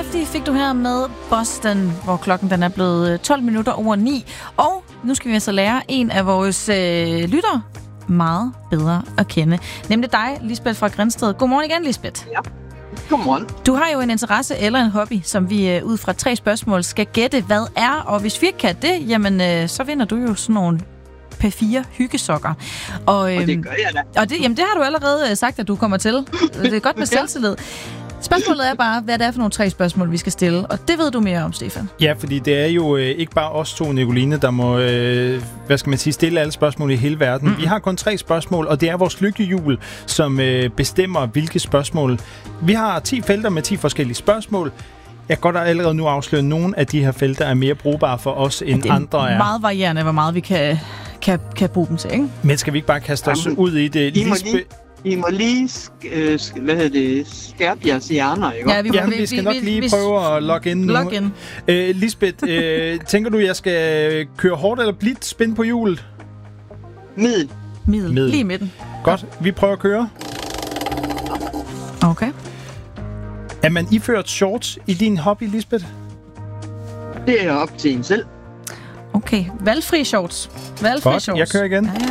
Crafty fik du her med Boston, hvor klokken den er blevet 12 minutter over 9. Og nu skal vi altså lære en af vores lyttere meget bedre at kende. Nemlig dig, Lisbeth fra Grindsted. Godmorgen igen, Lisbeth. Ja, godmorgen. Du har jo en interesse eller en hobby, som vi ud fra 3 spørgsmål skal gætte, hvad er. Og hvis vi ikke kan det, jamen så vinder du jo sådan nogle P4 hyggesokker. Og det gør jeg da. Og det har du allerede sagt, at du kommer til. Det er godt med selvtillid. Spørgsmålet er bare, hvad det er for nogle 3 spørgsmål, vi skal stille. Og det ved du mere om, Stefan. Ja, fordi det er jo ikke bare os to, Nicoline, der må stille alle spørgsmål i hele verden. Vi har kun 3 spørgsmål, og det er vores lykkehjul, som bestemmer, hvilke spørgsmål. Vi har 10 felter med 10 forskellige spørgsmål. Jeg kan godt allerede nu afsløre, at nogle af de her felter er mere brugbare for os, end andre er. Det er meget varierende, hvor meget vi kan bruge dem til, ikke? Men skal vi ikke bare kaste os ud i det? I må lige skærpe jeres hjerner, ikke? Ja, vi skal nok lige prøve at logge ind nu. Lisbeth, tænker du, jeg skal køre hårdt eller blidt spin på hjulet? Middel. Lige i midten. Godt, vi prøver at køre. Okay. Er man iført shorts i din hobby, Lisbeth? Det er op til en selv. Okay, valgfri shorts. Godt, jeg kører igen. Ja.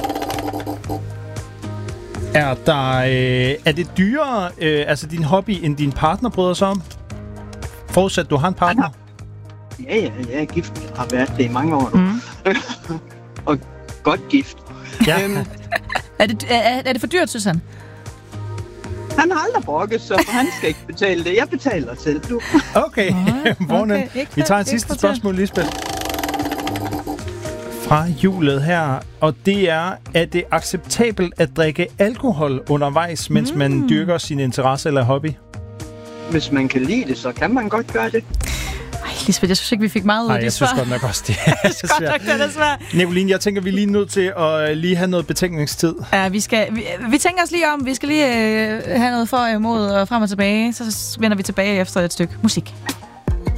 Er det dyrere, altså din hobby, end din partner bryder sig om? Forudsat, du har en partner? Ja, jeg er gift. Jeg har været det i mange år nu. Og godt gift. Ja. Er det for dyrt, synes han? Han har aldrig brokket, så han skal ikke betale det. Jeg betaler selv, du. Okay, vi tager et sidste spørgsmål, Lisbeth. Fra hjulet her, og det er det acceptabelt at drikke alkohol undervejs, mens man dyrker sin interesse eller hobby? Hvis man kan lide det, så kan man godt gøre det. Ej, Lisbeth, jeg synes ikke, vi fik meget ud af det svar. Nej, jeg synes godt nok også, det er svært. Det er svært. Nicoline, jeg tænker, vi er lige nødt til at lige have noget betænkningstid. Ja, vi tænker os lige om. Vi skal lige have noget for og imod og frem og tilbage. Så vender vi tilbage efter et stykke musik.